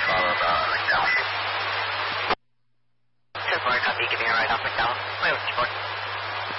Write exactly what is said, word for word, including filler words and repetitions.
followed uh, McDowell. two four, copy, giving a ride off McDowell. Wait, what's your